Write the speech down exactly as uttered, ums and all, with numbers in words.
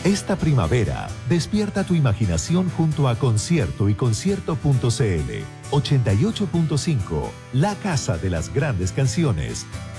Esta primavera, despierta tu imaginación junto a Concierto y Concierto punto c l. ochenta y ocho punto cinco, la casa de las grandes canciones.